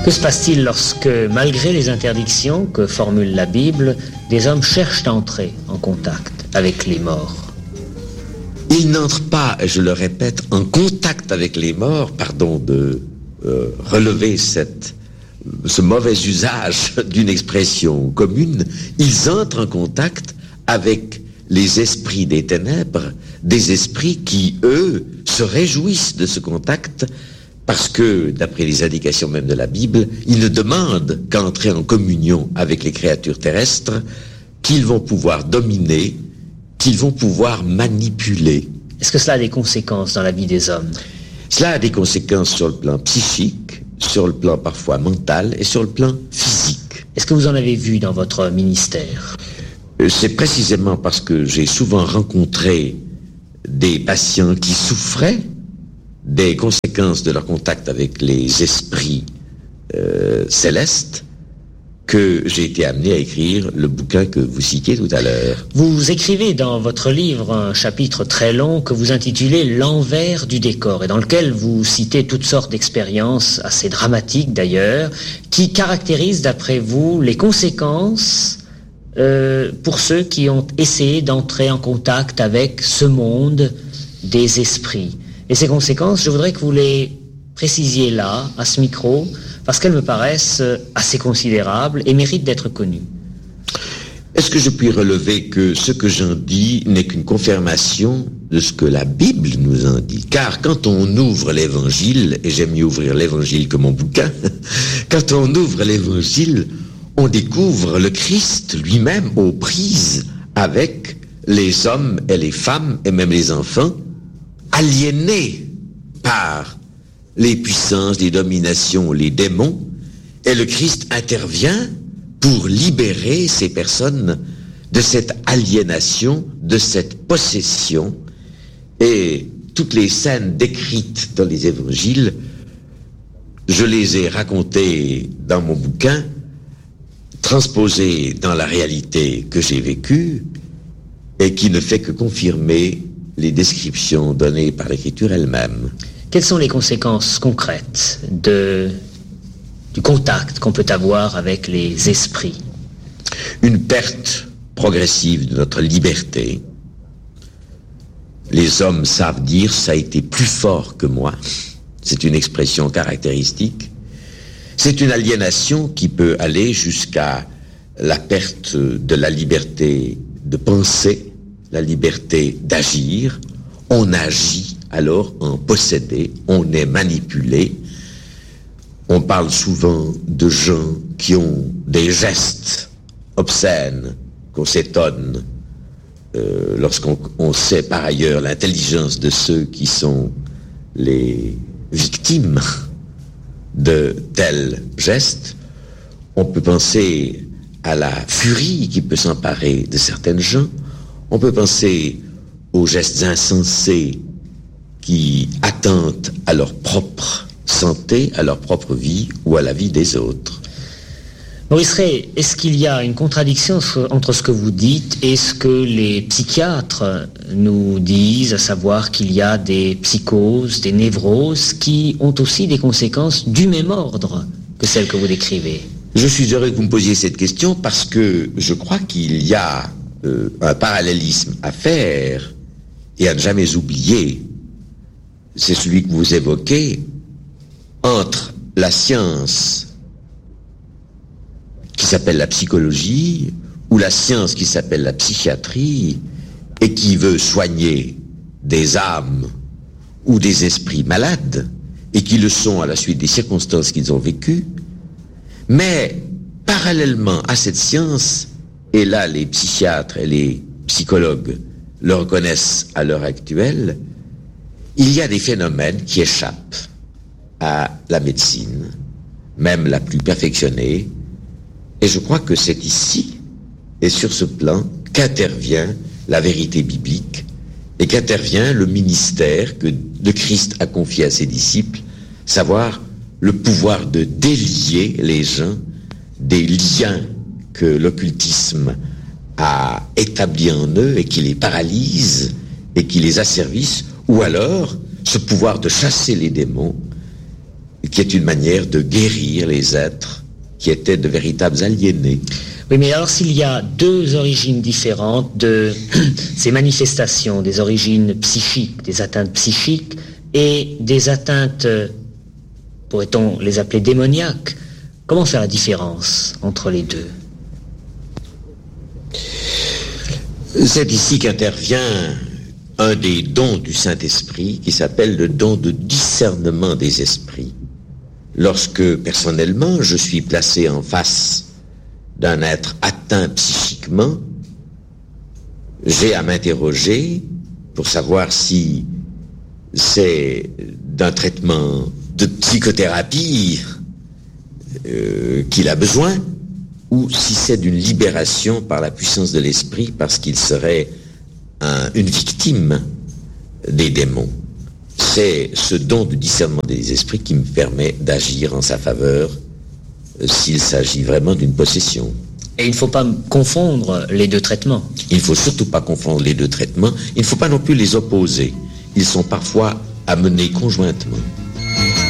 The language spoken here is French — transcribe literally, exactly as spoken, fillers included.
Que se passe-t-il lorsque, malgré les interdictions que formule la Bible, des hommes cherchent à entrer en contact avec les morts? Ils n'entrent pas, je le répète, en contact avec les morts, pardon de euh, relever cette, ce mauvais usage d'une expression commune. Ils entrent en contact avec les esprits des ténèbres, des esprits qui, eux, se réjouissent de ce contact, parce que, d'après les indications même de la Bible, ils ne demandent qu'à entrer en communion avec les créatures terrestres, qu'ils vont pouvoir dominer, qu'ils vont pouvoir manipuler. Est-ce que cela a des conséquences dans la vie des hommes? Cela a des conséquences sur le plan psychique, sur le plan parfois mental et sur le plan physique. Est-ce que vous en avez vu dans votre ministère? C'est précisément parce que j'ai souvent rencontré des patients qui souffraient des conséquences de leur contact avec les esprits euh, célestes que j'ai été amené à écrire le bouquin que vous citiez tout à l'heure. Vous écrivez dans votre livre un chapitre très long que vous intitulez « L'envers du décor » et dans lequel vous citez toutes sortes d'expériences, assez dramatiques d'ailleurs, qui caractérisent d'après vous les conséquences euh, pour ceux qui ont essayé d'entrer en contact avec ce monde des esprits. Et ces conséquences, je voudrais que vous les précisiez là, à ce micro, parce qu'elles me paraissent assez considérables et méritent d'être connues. Est-ce que je puis relever que ce que j'en dis n'est qu'une confirmation de ce que la Bible nous en dit? Car quand on ouvre l'Évangile, et j'aime mieux ouvrir l'Évangile que mon bouquin, quand on ouvre l'Évangile, on découvre le Christ lui-même aux prises avec les hommes et les femmes et même les enfants, aliénés par les puissances, les dominations, les démons, et le Christ intervient pour libérer ces personnes de cette aliénation, de cette possession, et toutes les scènes décrites dans les évangiles, je les ai racontées dans mon bouquin, transposées dans la réalité que j'ai vécue, et qui ne fait que confirmer les descriptions données par l'Écriture elle-même. Quelles sont les conséquences concrètes de, du contact qu'on peut avoir avec les esprits? Une perte progressive de notre liberté. Les hommes savent dire « ça a été plus fort que moi ». C'est une expression caractéristique. C'est une aliénation qui peut aller jusqu'à la perte de la liberté de penser, la liberté d'agir. On agit alors en possédé, on est manipulé. On parle souvent de gens qui ont des gestes obscènes, qu'on s'étonne euh, lorsqu'on on sait par ailleurs l'intelligence de ceux qui sont les victimes de tels gestes. On peut penser à la furie qui peut s'emparer de certaines gens. On peut penser aux gestes insensés qui attentent à leur propre santé, à leur propre vie ou à la vie des autres. Maurice Rey, est-ce qu'il y a une contradiction entre ce que vous dites et ce que les psychiatres nous disent, à savoir qu'il y a des psychoses, des névroses qui ont aussi des conséquences du même ordre que celles que vous décrivez? Je suis heureux que vous me posiez cette question parce que je crois qu'il y a euh, un parallélisme à faire et à ne jamais oublier. C'est celui que vous évoquez entre la science qui s'appelle la psychologie ou la science qui s'appelle la psychiatrie et qui veut soigner des âmes ou des esprits malades et qui le sont à la suite des circonstances qu'ils ont vécues. Mais parallèlement à cette science, et là les psychiatres et les psychologues le reconnaissent à l'heure actuelle, il y a des phénomènes qui échappent à la médecine, même la plus perfectionnée, et je crois que c'est ici et sur ce plan qu'intervient la vérité biblique et qu'intervient le ministère que le Christ a confié à ses disciples, savoir le pouvoir de délier les gens des liens que l'occultisme a établis en eux et qui les paralyse et qui les asservissent, ou alors ce pouvoir de chasser les démons qui est une manière de guérir les êtres qui étaient de véritables aliénés. Oui, mais alors s'il y a deux origines différentes de ces manifestations, des origines psychiques, des atteintes psychiques et des atteintes, pourrait-on les appeler démoniaques, comment faire la différence entre les deux? C'est ici qu'intervient un des dons du Saint-Esprit qui s'appelle le don de discernement des esprits. Lorsque, personnellement, je suis placé en face d'un être atteint psychiquement, j'ai à m'interroger pour savoir si c'est d'un traitement de psychothérapie euh, qu'il a besoin, ou si c'est d'une libération par la puissance de l'esprit parce qu'il serait un, une victime des démons. C'est ce don de discernement des esprits qui me permet d'agir en sa faveur euh, s'il s'agit vraiment d'une possession. Et il ne faut pas confondre les deux traitements. Il ne faut surtout pas confondre les deux traitements. Il ne faut pas non plus les opposer. Ils sont parfois à mener conjointement.